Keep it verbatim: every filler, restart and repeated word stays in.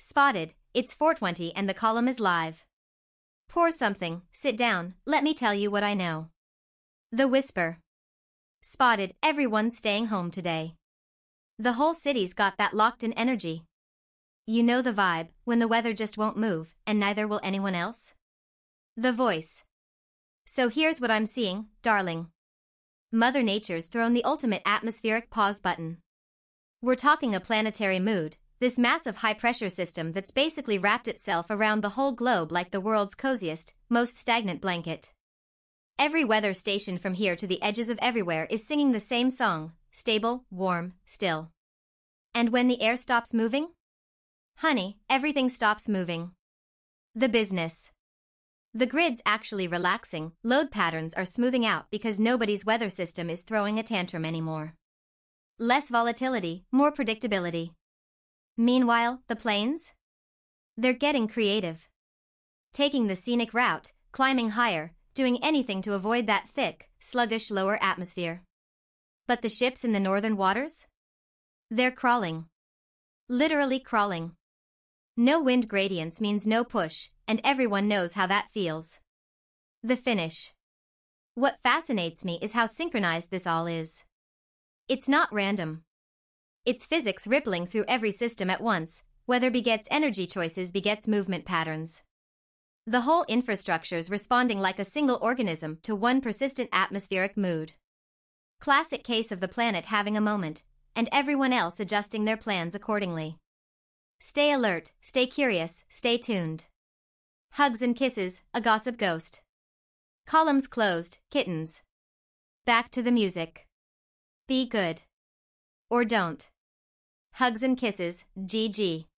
Spotted, it's four twenty and the column is live. Pour something, sit down, let me tell you what I know. The Whisper. Spotted, everyone's staying home today. The whole city's got that locked-in energy. You know the vibe, when the weather just won't move, and neither will anyone else? The Voice. So here's what I'm seeing, darling. Mother Nature's thrown the ultimate atmospheric pause button. We're talking a planetary mood, this massive high-pressure system that's basically wrapped itself around the whole globe like the world's coziest, most stagnant blanket. Every weather station from here to the edges of everywhere is singing the same song, stable, warm, still. And when the air stops moving? Honey, everything stops moving. The Business. The grid's actually relaxing, load patterns are smoothing out because nobody's weather system is throwing a tantrum anymore. Less volatility, more predictability. Meanwhile, the planes? They're getting creative. Taking the scenic route, climbing higher, doing anything to avoid that thick, sluggish lower atmosphere. But the ships in the northern waters? They're crawling. Literally crawling. No wind gradients means no push, and everyone knows how that feels. The Finish. What fascinates me is how synchronized this all is. It's not random. It's physics rippling through every system at once, weather begets energy choices begets movement patterns. The whole infrastructure's responding like a single organism to one persistent atmospheric mood. Classic case of the planet having a moment, and everyone else adjusting their plans accordingly. Stay alert, stay curious, stay tuned. Hugs and kisses, a gossip ghost. Columns closed, kittens. Back to the music. Be good. Or don't. Hugs and kisses, G G.